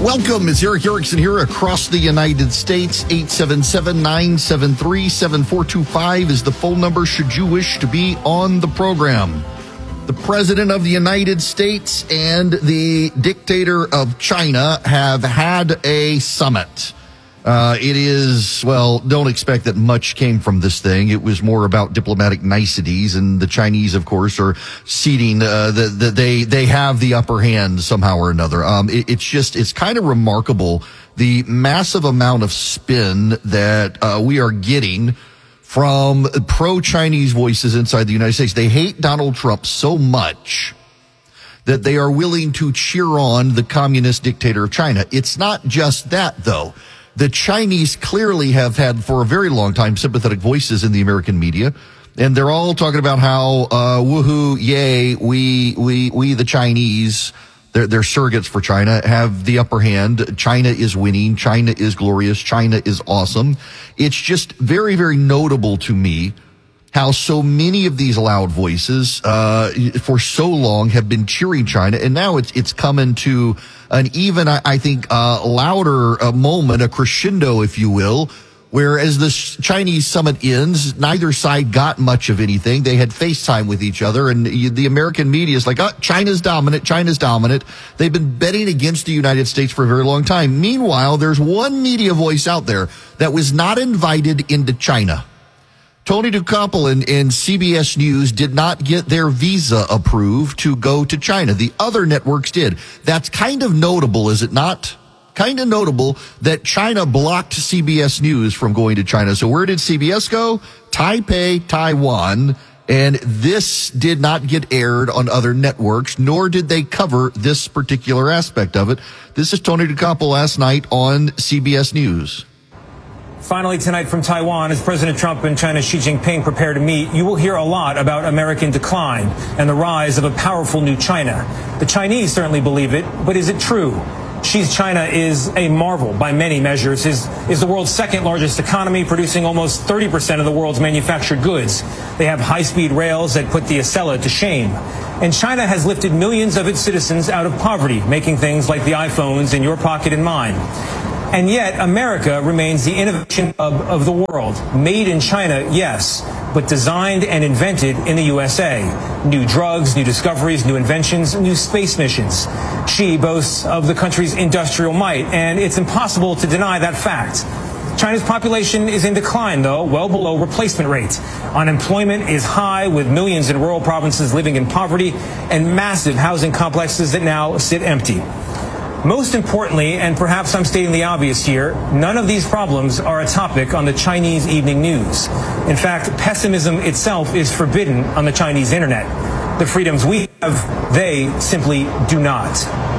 Welcome. It's Eric Erickson here across the United States. 877-973-7425 is the phone number should you wish to be on the program. The President of the United States and the dictator of China have had a summit. It is, well, don't expect that much came from this thing. It was more about diplomatic niceties, and the Chinese, of course, are ceding they have the upper hand somehow or another. It's kind of remarkable the massive amount of spin that we are getting from pro-Chinese voices inside the United States. They hate Donald Trump so much that they are willing to cheer on the communist dictator of China. It's not just that, though. The Chinese clearly have had for a very long time sympathetic voices in the American media, and they're all talking about how woohoo, yay, we the Chinese, they're surrogates for China, have the upper hand. China is winning. China is glorious. China is awesome. It's just very, very notable to me how so many of these loud voices for so long have been cheering China, and now it's coming to an even, I think, louder moment, a crescendo, if you will, where as the Chinese summit ends, neither side got much of anything. They had FaceTime with each other, and the American media is like, oh, China's dominant, China's dominant. They've been betting against the United States for a very long time. Meanwhile, there's one media voice out there that was not invited into China. Tony Dokoupil and CBS News did not get their visa approved to go to China. The other networks did. That's kind of notable, is it not? Kind of notable that China blocked CBS News from going to China. So where did CBS go? Taipei, Taiwan. And this did not get aired on other networks, nor did they cover this particular aspect of it. This is Tony Dokoupil last night on CBS News. Finally, tonight from Taiwan, as President Trump and China's Xi Jinping prepare to meet, you will hear a lot about American decline and the rise of a powerful new China. The Chinese certainly believe it, but is it true? Xi's China is a marvel by many measures, is the world's second largest economy, producing almost 30% of the world's manufactured goods. They have high-speed rails that put the Acela to shame. And China has lifted millions of its citizens out of poverty, making things like the iPhones in your pocket and mine. And yet, America remains the innovation hub of the world. Made in China, yes, but designed and invented in the USA. New drugs, new discoveries, new inventions, new space missions. Xi boasts of the country's industrial might, and it's impossible to deny that fact. China's population is in decline, though, well below replacement rate. Unemployment is high, with millions in rural provinces living in poverty and massive housing complexes that now sit empty. Most importantly, and perhaps I'm stating the obvious here, none of these problems are a topic on the Chinese evening news. In fact, pessimism itself is forbidden on the Chinese internet. The freedoms we have, they simply do not.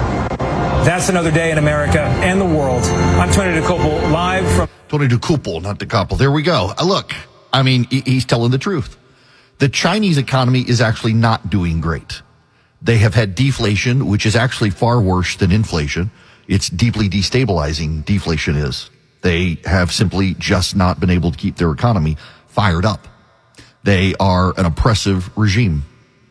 That's another day in America and the world. I'm Tony Dokoupil, live from... Tony Dokoupil, not Dokoupil. There we go. Look, I mean, he's telling the truth. The Chinese economy is actually not doing great. They have had deflation, which is actually far worse than inflation. It's deeply destabilizing, deflation is. They have simply just not been able to keep their economy fired up. They are an oppressive regime.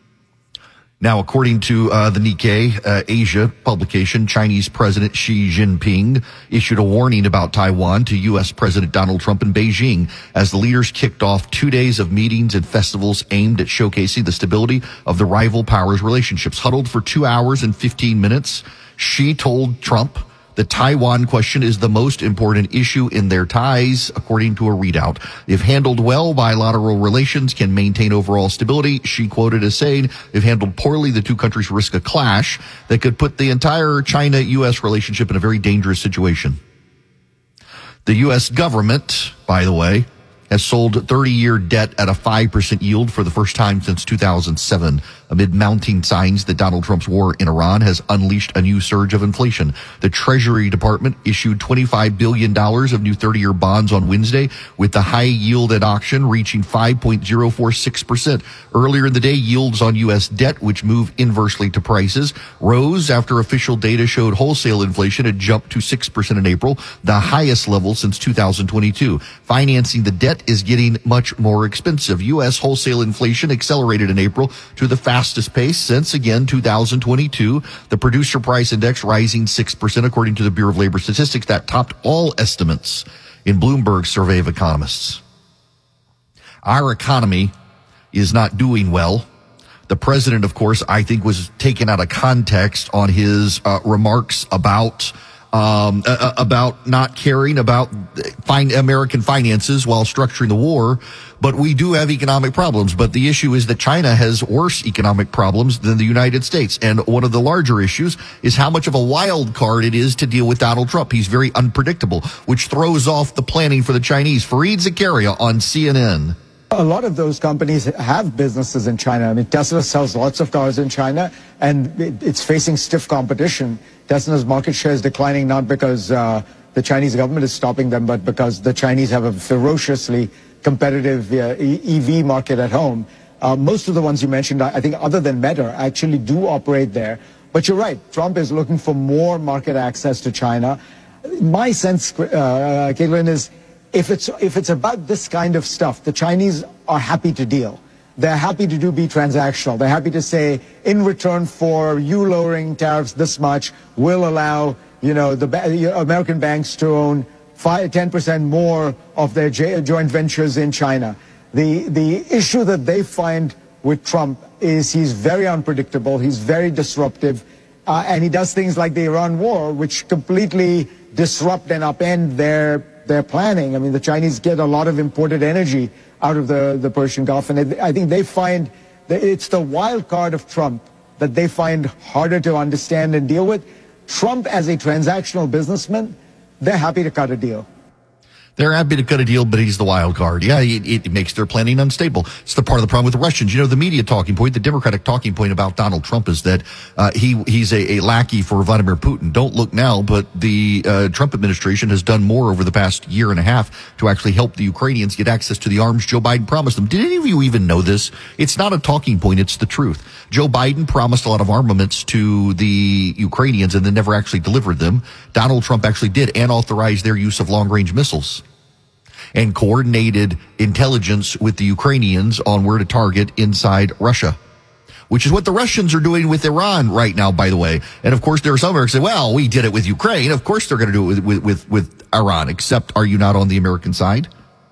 Now, according to the Nikkei Asia publication, Chinese President Xi Jinping issued a warning about Taiwan to U.S. President Donald Trump in Beijing as the leaders kicked off 2 days of meetings and festivals aimed at showcasing the stability of the rival powers' relationships. Huddled for 2 hours and 15 minutes, Xi told Trump the Taiwan question is the most important issue in their ties, according to a readout. If handled well, bilateral relations can maintain overall stability. Xi quoted as saying, if handled poorly, the two countries risk a clash that could put the entire China-U.S. relationship in a very dangerous situation. The U.S. government, by the way, has sold 30-year debt at a 5% yield for the first time since 2007, amid mounting signs that Donald Trump's war in Iran has unleashed a new surge of inflation. The Treasury Department issued $25 billion of new 30-year bonds on Wednesday, with the high yield at auction reaching 5.046%. Earlier in the day, yields on U.S. debt, which move inversely to prices, rose after official data showed wholesale inflation had jumped to 6% in April, the highest level since 2022. Financing the debt debt is getting much more expensive. U.S. wholesale inflation accelerated in April to the fastest pace since, again, 2022. The producer price index rising 6%, according to the Bureau of Labor Statistics. That topped all estimates in Bloomberg's survey of economists. Our economy is not doing well. The president, of course, I think was taken out of context on his remarks about not caring about American finances while structuring the war. But we do have economic problems. But the issue is that China has worse economic problems than the United States. And one of the larger issues is how much of a wild card it is to deal with Donald Trump. He's very unpredictable, which throws off the planning for the Chinese. Fareed Zakaria on CNN. A lot of those companies have businesses in China. I mean, Tesla sells lots of cars in China, and it's facing stiff competition. Tesla's market share is declining not because the Chinese government is stopping them, but because the Chinese have a ferociously competitive EV market at home. Most of the ones you mentioned, I think, other than Meta, actually do operate there. But you're right, Trump is looking for more market access to China. My sense, Caitlin, is if it's about this kind of stuff, the Chinese are happy to deal. They're happy to be transactional. They're happy to say, in return for you lowering tariffs this much, we'll allow, the American banks to own 10% more of their joint ventures in China. The issue that they find with Trump is he's very unpredictable, he's very disruptive, and he does things like the Iran war, which completely disrupt and upend their planning. I mean, the Chinese get a lot of imported energy out of the Persian Gulf, and I think they find that it's the wild card of Trump that they find harder to understand and deal with. Trump, as a transactional businessman, they're happy to cut a deal. They're happy to cut a deal, but he's the wild card. Yeah, it makes their planning unstable. It's the part of the problem with the Russians. The media talking point, the Democratic talking point about Donald Trump is that he's a lackey for Vladimir Putin. Don't look now, but the Trump administration has done more over the past year and a half to actually help the Ukrainians get access to the arms Joe Biden promised them. Did any of you even know this? It's not a talking point, it's the truth. Joe Biden promised a lot of armaments to the Ukrainians and then never actually delivered them. Donald Trump actually did, and authorized their use of long-range missiles and coordinated intelligence with the Ukrainians on where to target inside Russia, which is what the Russians are doing with Iran right now, by the way. And of course, there are some Americans say, well, we did it with Ukraine. Of course they're going to do it with Iran, except are you not on the American side?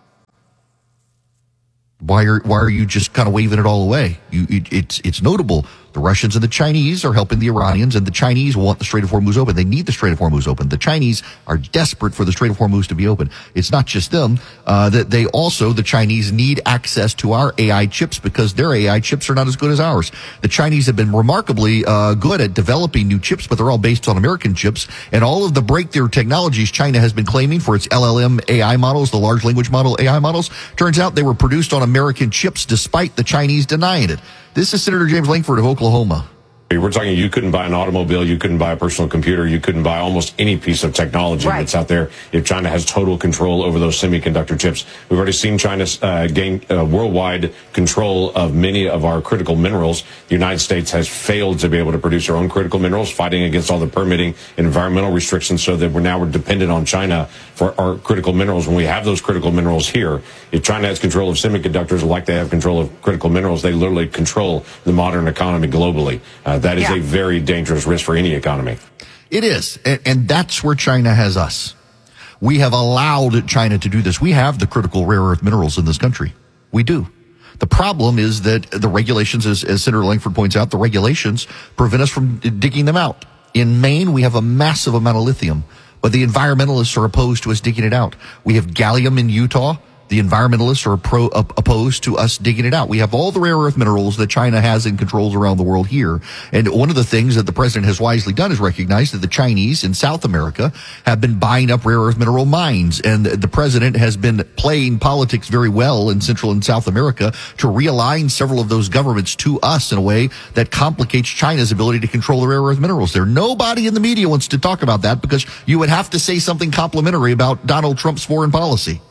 Why are you just kind of waving it all away? It's notable. The Russians and the Chinese are helping the Iranians, and the Chinese want the Strait of Hormuz open. They need the Strait of Hormuz open. The Chinese are desperate for the Strait of Hormuz to be open. It's not just them, that the Chinese need access to our AI chips because their AI chips are not as good as ours. The Chinese have been remarkably good at developing new chips, but they're all based on American chips. And all of the breakthrough technologies China has been claiming for its LLM AI models, the large language model AI models, turns out they were produced on American chips despite the Chinese denying it. This is Senator James Lankford of Oklahoma. We're talking you couldn't buy an automobile, you couldn't buy a personal computer, you couldn't buy almost any piece of technology that's out there if China has total control over those semiconductor chips. We've already seen China gain worldwide control of many of our critical minerals. The United States has failed to be able to produce our own critical minerals, fighting against all the permitting and environmental restrictions, so that we're dependent on China for our critical minerals. When we have those critical minerals here, if China has control of semiconductors like they have control of critical minerals, they literally control the modern economy globally. That is a very dangerous risk for any economy. It is. And that's where China has us. We have allowed China to do this. We have the critical rare earth minerals in this country. We do. The problem is that the regulations, as Senator Lankford points out, the regulations prevent us from digging them out. In Maine, we have a massive amount of lithium, but the environmentalists are opposed to us digging it out. We have gallium in Utah. The environmentalists are opposed to us digging it out. We have all the rare earth minerals that China has and controls around the world here. And one of the things that the president has wisely done is recognize that the Chinese in South America have been buying up rare earth mineral mines. And the president has been playing politics very well in Central and South America to realign several of those governments to us in a way that complicates China's ability to control the rare earth minerals there. Nobody in the media wants to talk about that because you would have to say something complimentary about Donald Trump's foreign policy.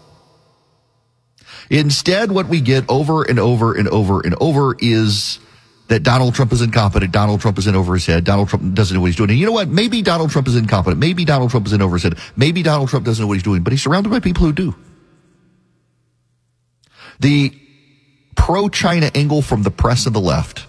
Instead, what we get over and over and over and over is that Donald Trump is incompetent. Donald Trump is in over his head. Donald Trump doesn't know what he's doing. And you know what? Maybe Donald Trump is incompetent. Maybe Donald Trump is in over his head. Maybe Donald Trump doesn't know what he's doing, but he's surrounded by people who do. The pro-China angle from the press and the left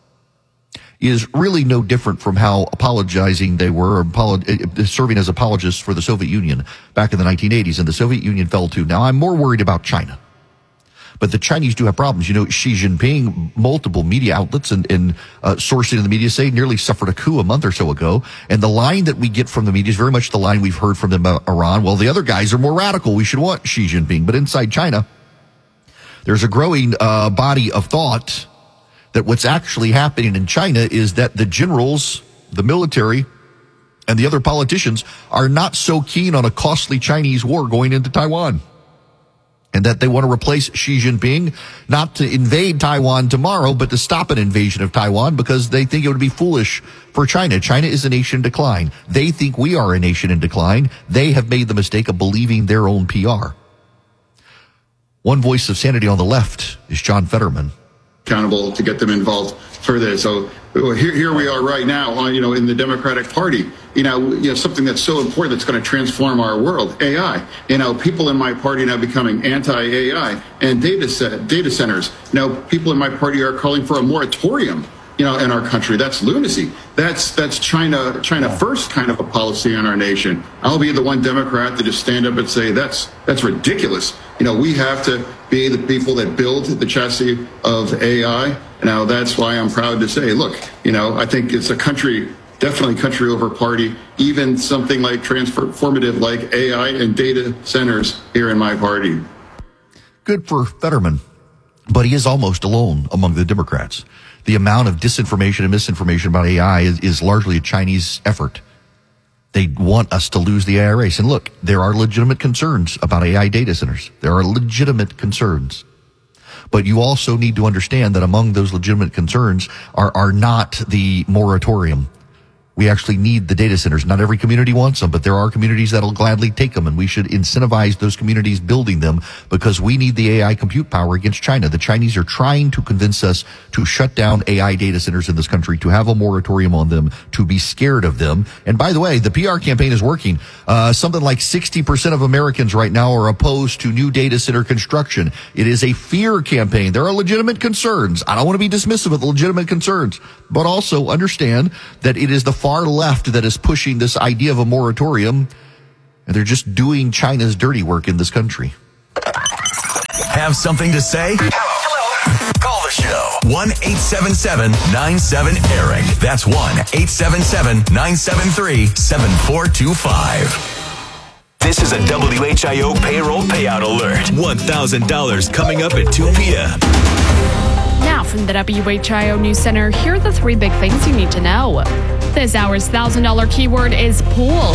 is really no different from how apologizing they were, serving as apologists for the Soviet Union back in the 1980s, and the Soviet Union fell too. Now, I'm more worried about China. But the Chinese do have problems. You know, Xi Jinping, multiple media outlets and sourcing in the media say nearly suffered a coup a month or so ago. And the line that we get from the media is very much the line we've heard from them about Iran. Well, the other guys are more radical. We should want Xi Jinping. But inside China, there's a growing body of thought that what's actually happening in China is that the generals, the military, and the other politicians are not so keen on a costly Chinese war going into Taiwan. And that they want to replace Xi Jinping, not to invade Taiwan tomorrow, but to stop an invasion of Taiwan because they think it would be foolish for China. China is a nation in decline. They think we are a nation in decline. They have made the mistake of believing their own PR. One voice of sanity on the left is John Fetterman. Accountable to get them involved further. So here we are right now, in the Democratic Party, something that's so important that's going to transform our world, AI. People in my party now becoming anti-AI and data centers. People in my party are calling for a moratorium, in our country. That's lunacy. That's China first kind of a policy in our nation. I'll be the one Democrat to just stand up and say that's ridiculous. We have to be the people that build the chassis of AI. Now, that's why I'm proud to say, look, I think it's definitely country over party, even something like transformative like AI and data centers here in my party. Good for Fetterman, but he is almost alone among the Democrats. The amount of disinformation and misinformation about AI is largely a Chinese effort. They want us to lose the AI race. And look, there are legitimate concerns about AI data centers. There are legitimate concerns. But you also need to understand that among those legitimate concerns are not the moratorium. We actually need the data centers. Not every community wants them, but there are communities that'll gladly take them, and we should incentivize those communities building them because we need the AI compute power against China. The Chinese are trying to convince us to shut down AI data centers in this country, to have a moratorium on them, to be scared of them. And by the way, the PR campaign is working. Something like 60% of Americans right now are opposed to new data center construction. It is a fear campaign. There are legitimate concerns. I don't want to be dismissive of the legitimate concerns, but also understand that it is the far left that is pushing this idea of a moratorium, and they're just doing China's dirty work in this country. Have something to say? Hello. Call the show. 1-877-97-ERIC. That's 1-877-973-7425. This is a WHIO payroll payout alert. $1,000 coming up at 2 p.m. Now from the WHIO News Center, here are the three big things you need to know. This hour's $1,000 keyword is pool.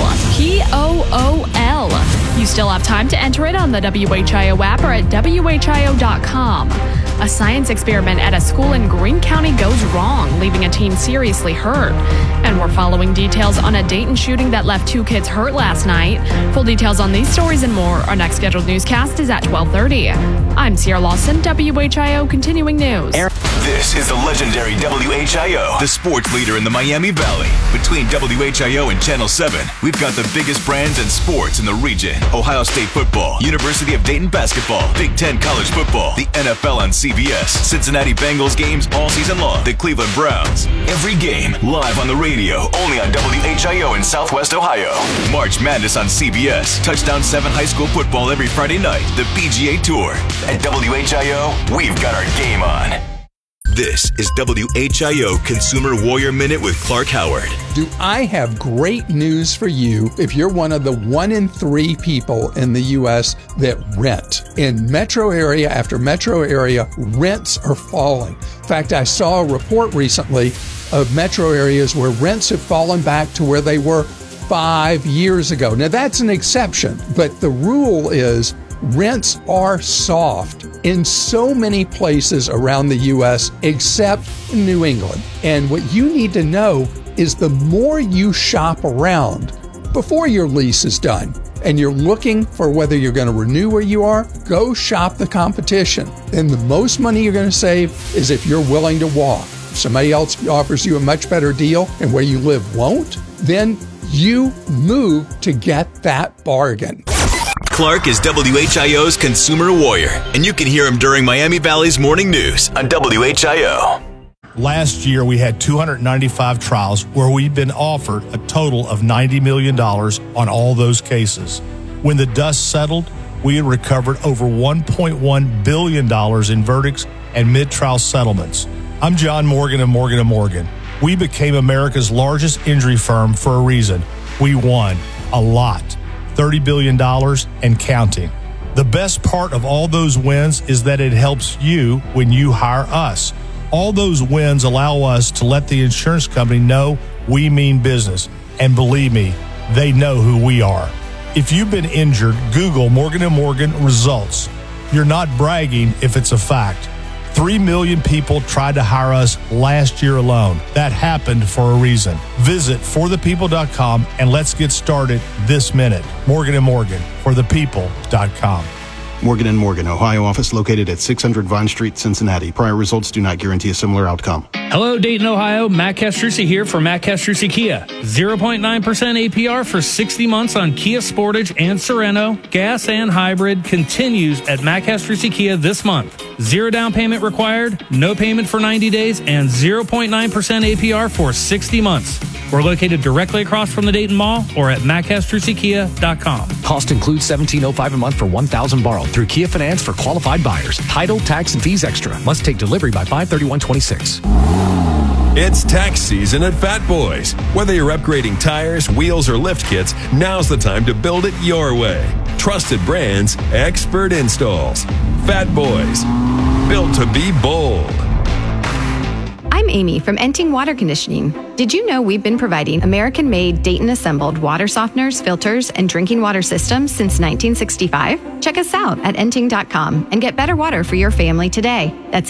P-O-O-L. You still have time to enter it on the WHIO app or at WHIO.com. A science experiment at a school in Greene County goes wrong, leaving a teen seriously hurt. And we're following details on a Dayton shooting that left 2 kids hurt last night. Full details on these stories and more. Our next scheduled newscast is at 12:30. I'm Sierra Lawson, WHIO Continuing News. This is the legendary WHIO, the sports leader in the Miami Valley. Between WHIO and Channel 7, we've got the biggest brands and sports in the region. Ohio State football, University of Dayton basketball, Big Ten college football, the NFL on CBS, Cincinnati Bengals games all season long, the Cleveland Browns. Every game live on the radio, only on WHIO in Southwest Ohio. March Madness on CBS, Touchdown 7 high school football every Friday night, the PGA Tour. At WHIO, we've got our game on. This is WHIO Consumer Warrior Minute with Clark Howard. Do I have great news for you if you're one of the 1 in 3 people in the U.S. that rent? In metro area after metro area, rents are falling. In fact, I saw a report recently of metro areas where rents have fallen back to where they were 5 years ago. Now, that's an exception, but the rule is rents are soft in so many places around the U.S. except New England. And what you need to know is the more you shop around before your lease is done and you're looking for whether you're going to renew where you are, go shop the competition. And the most money you're going to save is if you're willing to walk. If somebody else offers you a much better deal and where you live won't, then you move to get that bargain. Clark is WHIO's consumer warrior, and you can hear him during Miami Valley's morning news on WHIO. Last year, we had 295 trials where we've been offered a total of $90 million on all those cases. When the dust settled, we had recovered over $1.1 billion in verdicts and mid-trial settlements. I'm John Morgan of Morgan & Morgan. We became America's largest injury firm for a reason. We won a lot, $30 billion and counting. The best part of all those wins is that it helps you when you hire us. All those wins allow us to let the insurance company know we mean business. And believe me, they know who we are. If you've been injured, Google Morgan & Morgan results. You're not bragging if it's a fact. 3 million people tried to hire us last year alone. That happened for a reason. Visit forthepeople.com and let's get started this minute. Morgan & Morgan, forthepeople.com. Morgan & Morgan, Ohio office located at 600 Vine Street, Cincinnati. Prior results do not guarantee a similar outcome. Hello, Dayton, Ohio. Matt Castrucci here for Matt Castrucci Kia. 0.9% APR for 60 months on Kia Sportage and Sorento. Gas and hybrid continues at Matt Castrucci Kia this month. 0 down payment required, no payment for 90 days, and 0.9% APR for 60 months. We're located directly across from the Dayton Mall or at mattcastruccikia.com. Cost includes $1,705 a month for 1,000 borrowed through Kia Finance for qualified buyers. Title, tax, and fees extra. Must take delivery by 5/31/26. It's tax season at Fat Boys. Whether you're upgrading tires, wheels, or lift kits, now's the time to build it your way. Trusted brands, expert installs. Fat Boys, built to be bold. I'm Amy from Enting Water Conditioning. Did you know we've been providing American-made, Dayton-assembled water softeners, filters, and drinking water systems since 1965? Check us out at enting.com and get better water for your family today. That's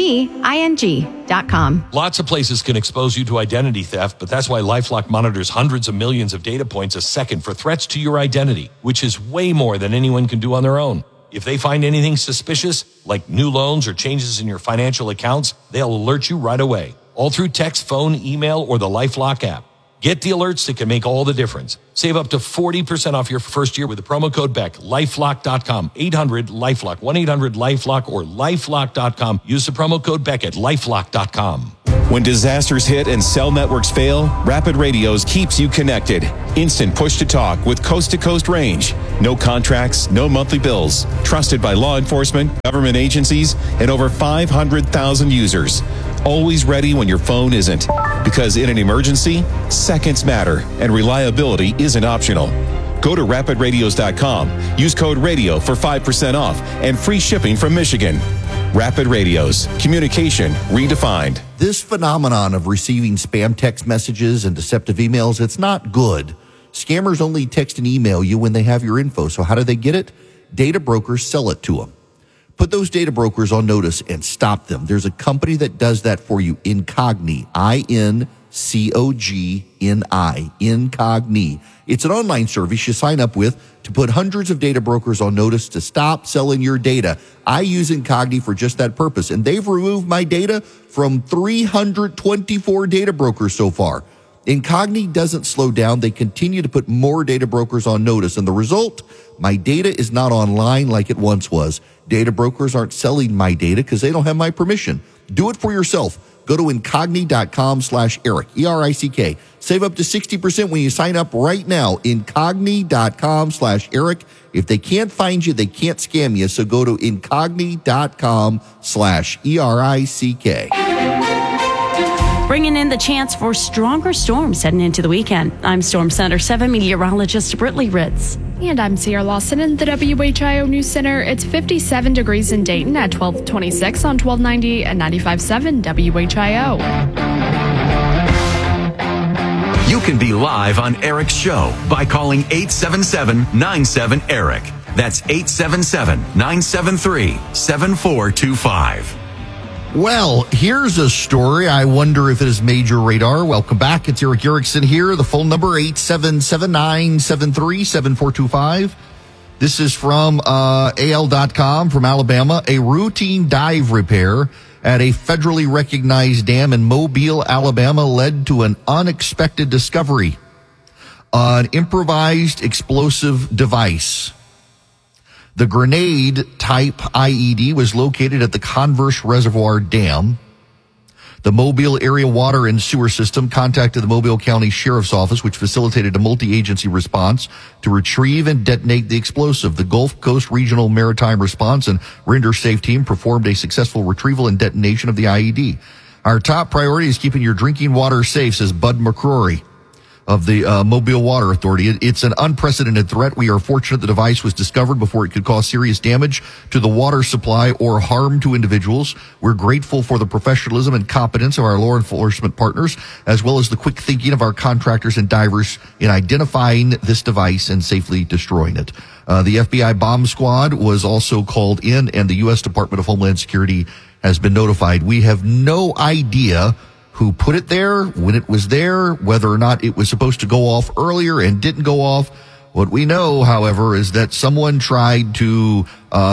ENTING.com. Lots of places can expose you to identity theft, but that's why LifeLock monitors hundreds of millions of data points a second for threats to your identity, which is way more than anyone can do on their own. If they find anything suspicious, like new loans or changes in your financial accounts, they'll alert you right away, all through text, phone, email, or the LifeLock app. Get the alerts that can make all the difference. Save up to 40% off your first year with the promo code BECK. LifeLock.com, 800-LifeLock, 1-800-LifeLock, or LifeLock.com. Use the promo code BECK at LifeLock.com. When disasters hit and cell networks fail, Rapid Radios keeps you connected. Instant push-to-talk with coast-to-coast range. No contracts, no monthly bills. Trusted by law enforcement, government agencies, and over 500,000 users. Always ready when your phone isn't. Because in an emergency, seconds matter, and reliability isn't optional. Go to rapidradios.com. Use code RADIO for 5% off and free shipping from Michigan. Rapid Radios. Communication redefined. This phenomenon of receiving spam text messages and deceptive emails, it's not good. Scammers only text and email you when they have your info. So how do they get it? Data brokers sell it to them. Put those data brokers on notice and stop them. There's a company that does that for you, Incogni, INCOGNI, Incogni. It's an online service you sign up with to put hundreds of data brokers on notice to stop selling your data. I use Incogni for just that purpose, and they've removed my data from 324 data brokers so far. Incogni doesn't slow down. They continue to put more data brokers on notice, and the result, my data is not online like it once was. Data brokers aren't selling my data because they don't have my permission. Do it for yourself. Go to incogni.com/Eric, ERICK. Save up to 60% when you sign up right now. Incogni.com/Eric. If they can't find you, they can't scam you. So go to incogni.com/ERICK. Bringing in the chance for stronger storms heading into the weekend. I'm Storm Center 7 meteorologist Brittany Ritz. And I'm Sierra Lawson in the WHIO News Center. It's 57 degrees in Dayton at 1226 on 1290 and 95.7 WHIO. You can be live on Eric's show by calling 877-97-ERIC. That's 877-973-7425. Well, here's a story. I wonder if it has made your radar. Welcome back. It's Eric Erickson here. The phone number, 877-973-7425. This is from AL.com from Alabama. A routine dive repair at a federally recognized dam in Mobile, Alabama, led to an unexpected discovery. An improvised explosive device. The grenade-type IED was located at the Converse Reservoir Dam. The Mobile Area Water and Sewer System contacted the Mobile County Sheriff's Office, which facilitated a multi-agency response to retrieve and detonate the explosive. The Gulf Coast Regional Maritime Response and Render Safe Team performed a successful retrieval and detonation of the IED. Our top priority is keeping your drinking water safe, says Bud McCrory of the Mobile Water Authority. It's an unprecedented threat. We are fortunate the device was discovered before it could cause serious damage to the water supply or harm to individuals. We're grateful for the professionalism and competence of our law enforcement partners, as well as the quick thinking of our contractors and divers in identifying this device and safely destroying it. The FBI bomb squad was also called in, and the U.S. Department of Homeland Security has been notified. We have no idea who put it there, when it was there, whether or not it was supposed to go off earlier and didn't go off. What we know, however, is that someone tried to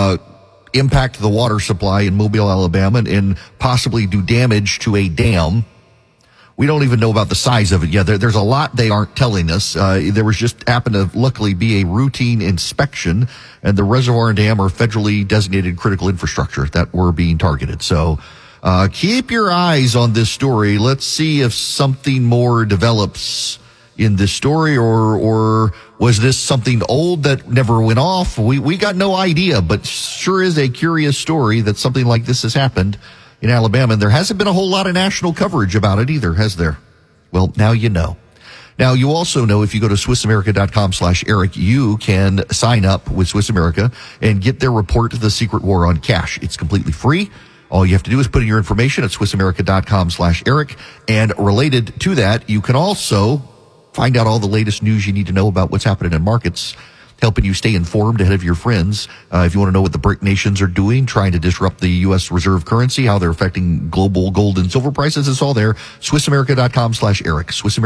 impact the water supply in Mobile, Alabama, and possibly do damage to a dam. We don't even know about the size of it yet. There's a lot they aren't telling us. There was just happened to luckily be a routine inspection, and the reservoir and dam are federally designated critical infrastructure that were being targeted. So keep your eyes on this story. Let's see if something more develops in this story, or was this something old that never went off? We got no idea, but sure is a curious story that something like this has happened in Alabama, and there hasn't been a whole lot of national coverage about it either, has there? Well, now you know. Now, you also know if you go to SwissAmerica.com/Eric, you can sign up with Swiss America and get their report to the secret war on cash. It's completely free. All you have to do is put in your information at SwissAmerica.com/Eric. And related to that, you can also find out all the latest news you need to know about what's happening in markets, helping you stay informed ahead of your friends. If you want to know what the BRIC nations are doing, trying to disrupt the U.S. reserve currency, how they're affecting global gold and silver prices, it's all there. SwissAmerica.com/Eric.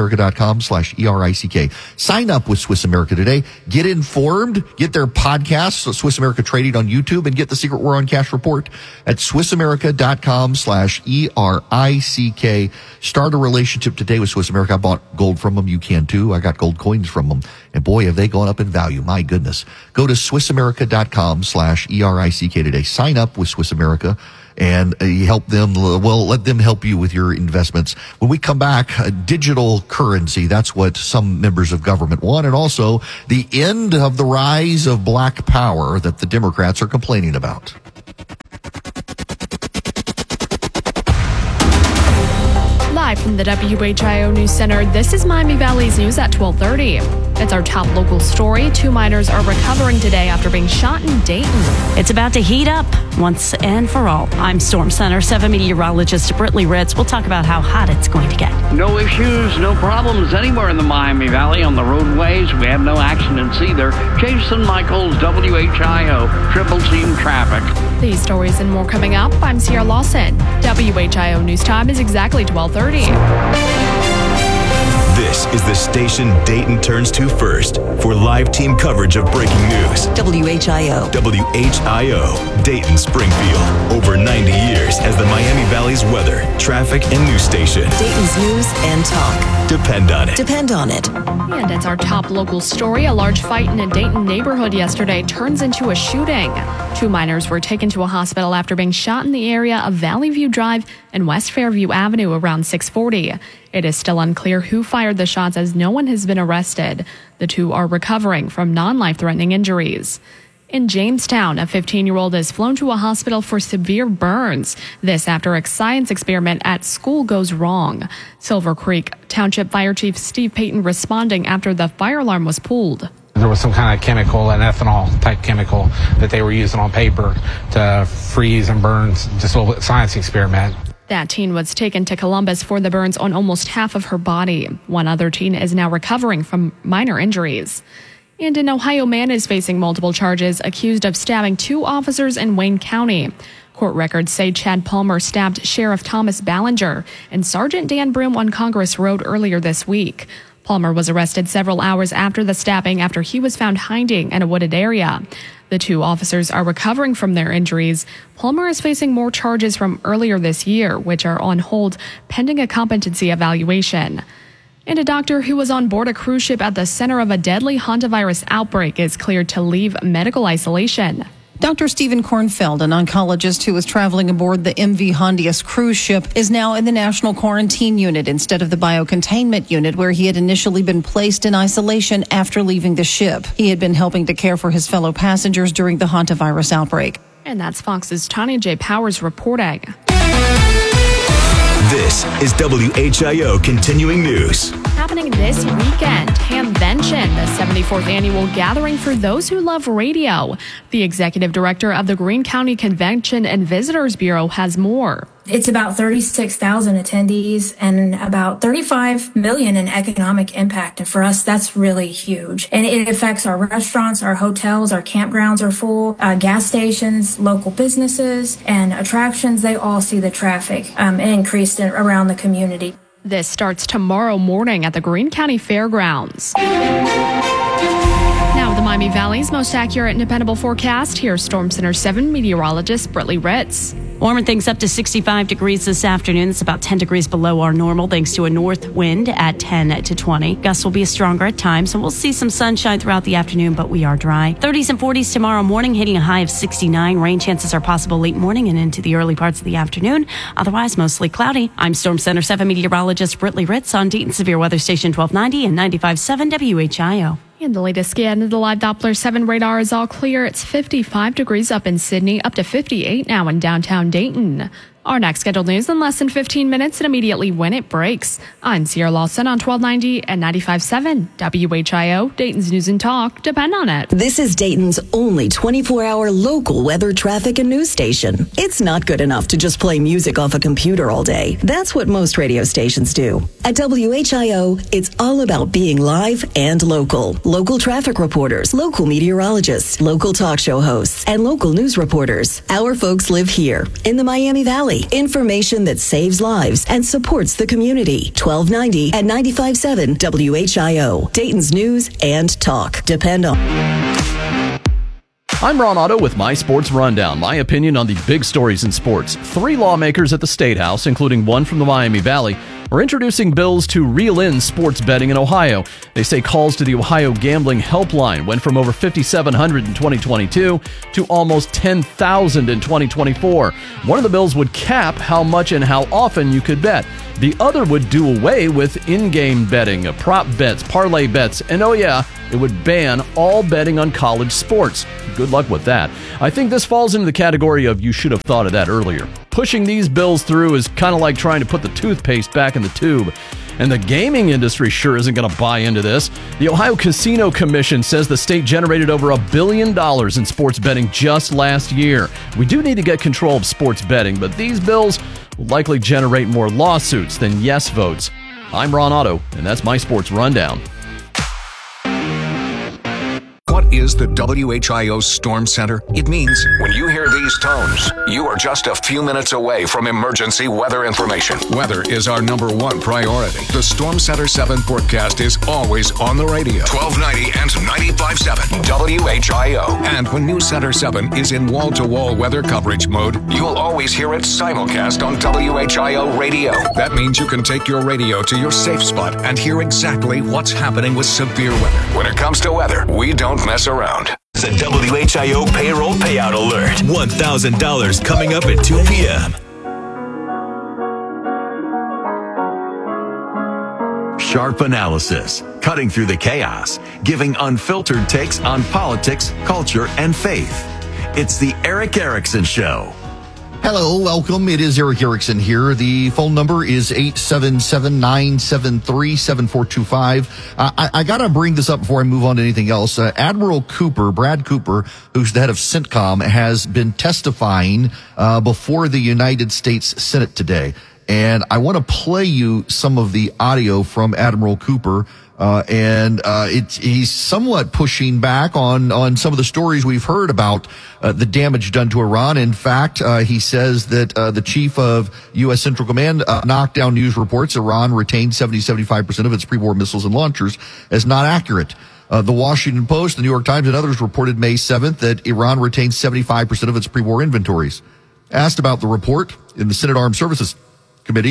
SwissAmerica.com/ERICK. Sign up with Swiss America today. Get informed. Get their podcasts, Swiss America Trading on YouTube, and get the Secret War on Cash report at SwissAmerica.com/ERICK. Start a relationship today with Swiss America. I bought gold from them. You can too. I got gold coins from them. And boy, have they gone up in value. My goodness. Go to SwissAmerica.com/ERICK today. Sign up with Swiss America and help them. Well, let them help you with your investments. When we come back, digital currency. That's what some members of government want. And also the end of the rise of black power that the Democrats are complaining about. Live from the WHIO News Center, this is Miami Valley's news at 12:30. It's our top local story. 2 miners are recovering today after being shot in Dayton. It's about to heat up once and for all. I'm Storm Center 7 meteorologist Britley Ritz. We'll talk about how hot it's going to get. No issues, no problems anywhere in the Miami Valley on the roadways. We have no accidents either. Jason Michaels, WHIO, Triple Team Traffic. These stories and more coming up. I'm Sierra Lawson. WHIO News Time is exactly 12:30. This is the station Dayton turns to first for live team coverage of breaking news. WHIO. WHIO, Dayton Springfield. Over 90 years as the Miami Valley's weather, traffic, and news station. Dayton's news and talk. Depend on it. Depend on it. And it's our top local story. A large fight in a Dayton neighborhood yesterday turns into a shooting. 2 miners were taken to a hospital after being shot in the area of Valley View Drive and West Fairview Avenue around 6:40. It is still unclear who fired the shots as no one has been arrested. The 2 are recovering from non-life-threatening injuries. In Jamestown, a 15-year-old is flown to a hospital for severe burns. This after a science experiment at school goes wrong. Silver Creek Township Fire Chief Steve Payton responding after the fire alarm was pulled. There was some kind of chemical, an ethanol type chemical that they were using on paper to freeze and burn, just a little science experiment. That teen was taken to Columbus for the burns on almost half of her body. One other teen is now recovering from minor injuries. And an Ohio man is facing multiple charges accused of stabbing 2 officers in Wayne County. Court records say Chad Palmer stabbed Sheriff Thomas Ballinger and Sergeant Dan Broom on Congress Road earlier this week. Palmer was arrested several hours after the stabbing after he was found hiding in a wooded area. The 2 officers are recovering from their injuries. Palmer is facing more charges from earlier this year, which are on hold pending a competency evaluation. And a doctor who was on board a cruise ship at the center of a deadly hantavirus outbreak is cleared to leave medical isolation. Dr. Stephen Kornfeld, an oncologist who was traveling aboard the MV Hondius cruise ship, is now in the National Quarantine Unit instead of the Biocontainment Unit, where he had initially been placed in isolation after leaving the ship. He had been helping to care for his fellow passengers during the hantavirus outbreak. And that's Fox's Tanya J. Powers reporting. This is WHIO Continuing News. Happening this weekend, Hamvention, the 74th annual gathering for those who love radio. The executive director of the Greene County Convention and Visitors Bureau has more. It's about 36,000 attendees and about 35 million in economic impact. And for us, that's really huge. And it affects our restaurants, our hotels, our campgrounds are full, gas stations, local businesses, and attractions. They all see the traffic increased around the community. This starts tomorrow morning at the Greene County Fairgrounds. Now, the Miami Valley's most accurate and dependable forecast. Here's Storm Center 7 meteorologist Britley Ritz. Warming things up to 65 degrees this afternoon. It's about 10 degrees below our normal thanks to a north wind at 10 to 20. Gusts will be stronger at times, and we'll see some sunshine throughout the afternoon, but we are dry. 30s and 40s tomorrow morning, hitting a high of 69. Rain chances are possible late morning and into the early parts of the afternoon. Otherwise, mostly cloudy. I'm Storm Center 7 meteorologist Britley Ritz on Dayton Severe Weather Station 1290 and 95.7 WHIO. And the latest scan of the live Doppler 7 radar is all clear. It's 55 degrees up in Sydney, up to 58 now in downtown Dayton. Our next scheduled news in less than 15 minutes and immediately when it breaks. I'm Sierra Lawson on 1290 and 95.7 WHIO, Dayton's News and Talk. Depend on it. This is Dayton's only 24-hour local weather, traffic, and news station. It's not good enough to just play music off a computer all day. That's what most radio stations do. At WHIO, it's all about being live and local. Local traffic reporters, local meteorologists, local talk show hosts, and local news reporters. Our folks live here in the Miami Valley. Information that saves lives and supports the community. 1290 and 95.7 WHIO. Dayton's News and Talk. Depend on. I'm Ron Otto with My Sports Rundown. My opinion on the big stories in sports. 3 lawmakers at the State House, including one from the Miami Valley, are introducing bills to reel in sports betting in Ohio. They say calls to the Ohio Gambling Helpline went from over 5,700 in 2022 to almost 10,000 in 2024. One of the bills would cap how much and how often you could bet. The other would do away with in-game betting, prop bets, parlay bets, and oh yeah, it would ban all betting on college sports. Good luck with that. I think this falls into the category of you should have thought of that earlier. Pushing these bills through is kind of like trying to put the toothpaste back in the tube. And the gaming industry sure isn't going to buy into this. The Ohio Casino Commission says the state generated over $1 billion in sports betting just last year. We do need to get control of sports betting, but these bills will likely generate more lawsuits than yes votes. I'm Ron Otto, and that's my Sports Rundown. What is the WHIO Storm Center? It means when you hear these tones, you are just a few minutes away from emergency weather information. Weather is our #1 priority. The Storm Center 7 forecast is always on the radio. 1290 and 95.7 WHIO. And when News Center 7 is in wall-to-wall weather coverage mode, you'll always hear it simulcast on WHIO radio. That means you can take your radio to your safe spot and hear exactly what's happening with severe weather. When it comes to weather, we don't mess around. It's a WHIO payroll payout alert. $1,000 coming up at 2 p.m. Sharp analysis, cutting through the chaos, giving unfiltered takes on politics, culture, and faith. It's the Erick Erickson Show. Hello, welcome. It is Erick Erickson here. The phone number is 877-973-7425. I got to bring this up before I move on to anything else. Admiral Cooper, Brad Cooper, who's the head of CENTCOM, has been testifying before the United States Senate today. And I want to play you some of the audio from Admiral Cooper. He's somewhat pushing back on some of the stories we've heard about the damage done to Iran. In fact, he says that the chief of U.S. Central Command knocked down news reports Iran retained 70-75% of its pre-war missiles and launchers as not accurate. The Washington Post, the New York Times, and others reported May 7th that Iran retained 75% of its pre-war inventories. Asked about the report in the Senate Armed Services Committee,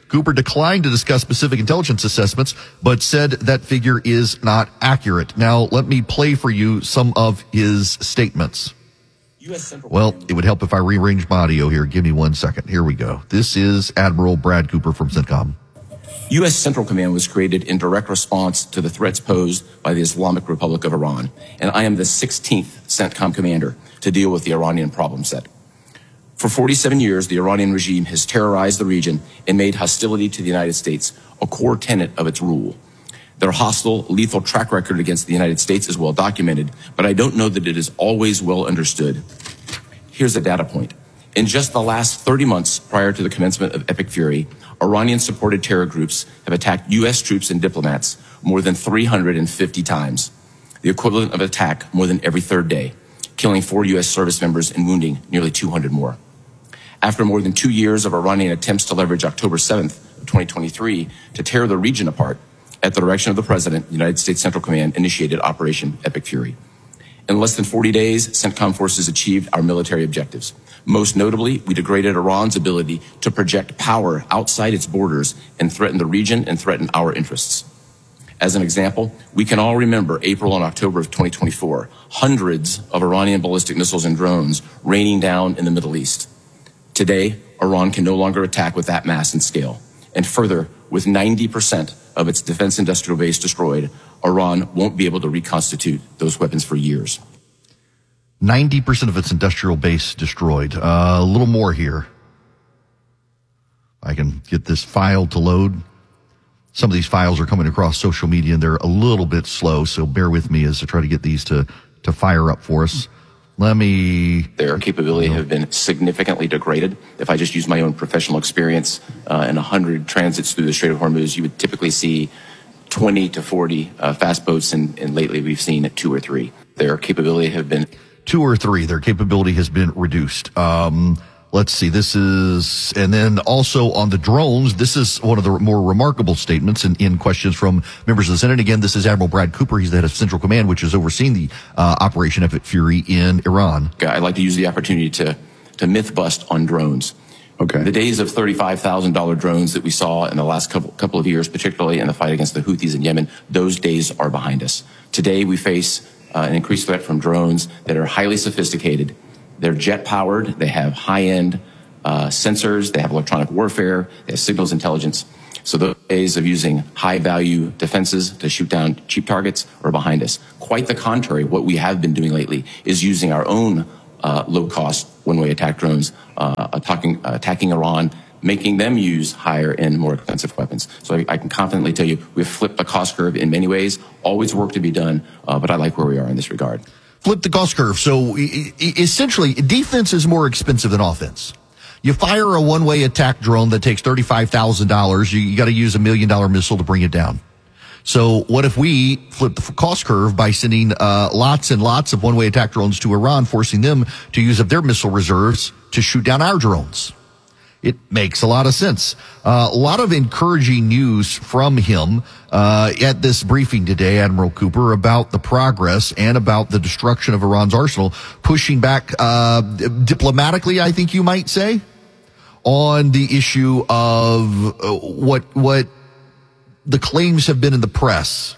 Cooper declined to discuss specific intelligence assessments, but said that figure is not accurate. Now, let me play for you some of his statements. Well, it would help if I rearrange my audio here. Give me 1 second. Here we go. This is Admiral Brad Cooper from CENTCOM. U.S. Central Command was created in direct response to the threats posed by the Islamic Republic of Iran, and I am the 16th CENTCOM commander to deal with the Iranian problem set. For 47 years, the Iranian regime has terrorized the region and made hostility to the United States a core tenet of its rule. Their hostile, lethal track record against the United States is well documented, but I don't know that it is always well understood. Here's a data point. In just the last 30 months prior to the commencement of Epic Fury, Iranian-supported terror groups have attacked U.S. troops and diplomats more than 350 times, the equivalent of an attack more than every third day, killing 4 U.S. service members and wounding nearly 200 more. After more than 2 years of Iranian attempts to leverage October 7th of 2023 to tear the region apart, at the direction of the President, the United States Central Command initiated Operation Epic Fury. In less than 40 days, CENTCOM forces achieved our military objectives. Most notably, we degraded Iran's ability to project power outside its borders and threaten the region and threaten our interests. As an example, we can all remember April and October of 2024, hundreds of Iranian ballistic missiles and drones raining down in the Middle East. Today, Iran can no longer attack with that mass and scale. And further, with 90% of its defense industrial base destroyed, Iran won't be able to reconstitute those weapons for years. 90% of its industrial base destroyed. A little more here. I can get this file to load. Some of these files are coming across social media and they're a little bit slow, so bear with me as I try to get these to fire up for us. Their capability have been significantly degraded. If I just use my own professional experience, in 100 transits through the Strait of Hormuz, you would typically see 20 to 40 fast boats, and lately we've seen 2 or 3. Their capability have been 2 or 3. Their capability has been reduced. Let's see. This is, and then also on the drones, this is one of the more remarkable statements in questions from members of the Senate. Again, this is Admiral Brad Cooper. He's the head of Central Command, which is overseeing the Operation Epic Fury in Iran. I'd like to use the opportunity to myth bust on drones. Okay. The days of $35,000 drones that we saw in the last couple of years, particularly in the fight against the Houthis in Yemen, those days are behind us. Today, we face an increased threat from drones that are highly sophisticated. They're jet-powered. They have high-end sensors. They have electronic warfare. They have signals intelligence. So the days of using high-value defenses to shoot down cheap targets are behind us. Quite the contrary, what we have been doing lately is using our own low-cost one-way attack drones, attacking Iran, making them use higher and more expensive weapons. So I can confidently tell you we've flipped the cost curve in many ways. Always work to be done, but I like where we are in this regard. Flip the cost curve. So essentially, defense is more expensive than offense. You fire a one-way attack drone that takes $35,000. You got to use $1 million missile to bring it down. So what if we flip the cost curve by sending lots and lots of one-way attack drones to Iran, forcing them to use up their missile reserves to shoot down our drones? It makes a lot of sense. A lot of encouraging news from him at this briefing today, Admiral Cooper, about the progress and about the destruction of Iran's arsenal, pushing back diplomatically, I think you might say, on the issue of what the claims have been in the press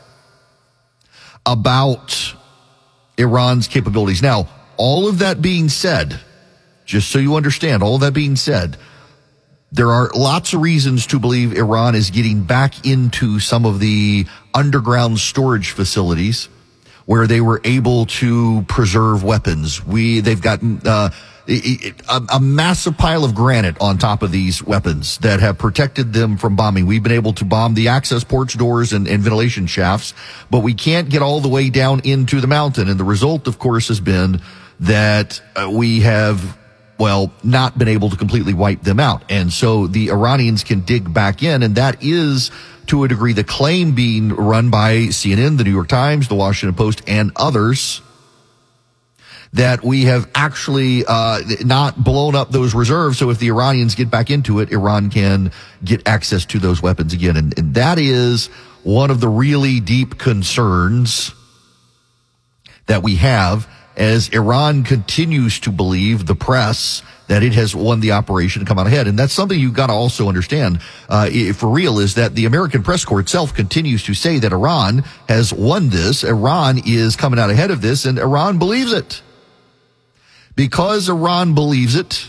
about Iran's capabilities. Now, all of that being said, just so you understand, all of that being said, there are lots of reasons to believe Iran is getting back into some of the underground storage facilities where they were able to preserve weapons. They've got a massive pile of granite on top of these weapons that have protected them from bombing. We've been able to bomb the access ports, doors, and ventilation shafts, but we can't get all the way down into the mountain. And the result, of course, has been that we have not been able to completely wipe them out. And so the Iranians can dig back in, and that is, to a degree, the claim being run by CNN, the New York Times, the Washington Post, and others, that we have actually not blown up those reserves. So if the Iranians get back into it, Iran can get access to those weapons again. And that is one of the really deep concerns that we have. as Iran continues to believe the press that it has won the operation and come out ahead. And that's something you've got to also understand for real, is that the American press corps itself continues to say that Iran has won this. Iran is coming out ahead of this, and Iran believes it. Because Iran believes it,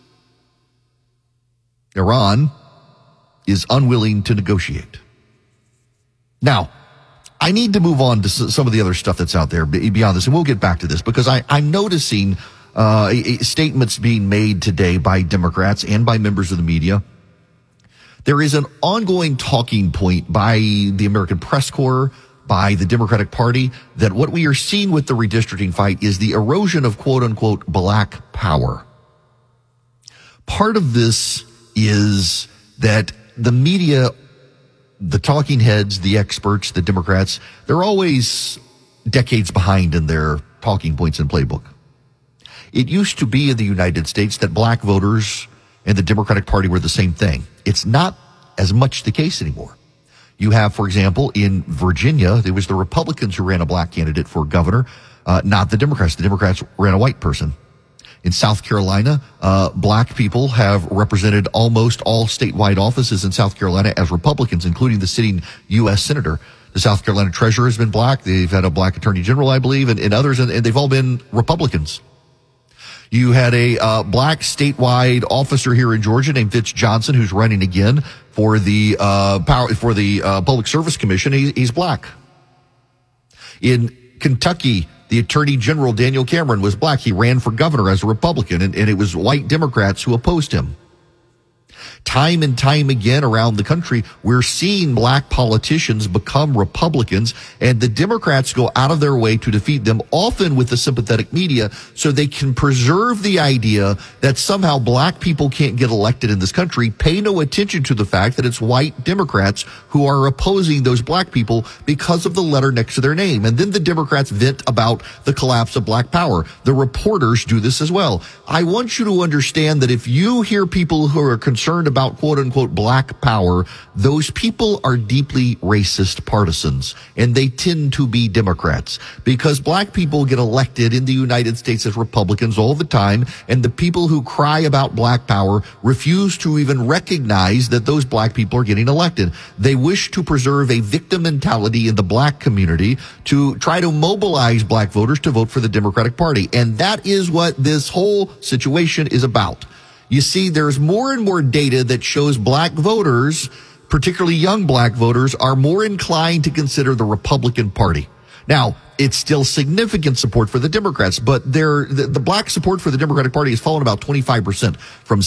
Iran is unwilling to negotiate. Now, I need to move on to some of the other stuff that's out there beyond this, and we'll get back to this, because I'm noticing statements being made today by Democrats and by members of the media. There is an ongoing talking point by the American press corps, by the Democratic Party, that what we are seeing with the redistricting fight is the erosion of quote-unquote black power. Part of this is that the media, the talking heads, the experts, the Democrats, they're always decades behind in their talking points and playbook. It used to be in the United States that black voters and the Democratic Party were the same thing. It's not as much the case anymore. You have, for example, in Virginia, it was the Republicans who ran a black candidate for governor, not the Democrats. The Democrats ran a white person. In South Carolina, black people have represented almost all statewide offices in South Carolina as Republicans, including the sitting U.S. senator. The South Carolina treasurer has been black. They've had a black attorney general, I believe, and others, and they've all been Republicans. You had a black statewide officer here in Georgia named Fitz Johnson, who's running again for the Public Service Commission. He's black. In Kentucky, the Attorney General Daniel Cameron was black. He ran for governor as a Republican, and it was white Democrats who opposed him. Time and time again around the country, we're seeing black politicians become Republicans, and the Democrats go out of their way to defeat them, often with the sympathetic media, so they can preserve the idea that somehow black people can't get elected in this country, pay no attention to the fact that it's white Democrats who are opposing those black people because of the letter next to their name. And then the Democrats vent about the collapse of black power. The reporters do this as well. I want you to understand that if you hear people who are concerned about quote-unquote black power, those people are deeply racist partisans, and they tend to be Democrats, because black people get elected in the United States as Republicans all the time, and the people who cry about black power refuse to even recognize that those black people are getting elected. They wish to preserve a victim mentality in the black community to try to mobilize black voters to vote for the Democratic Party, and that is what this whole situation is about. You see, there's more and more data that shows black voters, particularly young black voters, are more inclined to consider the Republican Party. Now, it's still significant support for the Democrats, but the black support for the Democratic Party has fallen about 25% from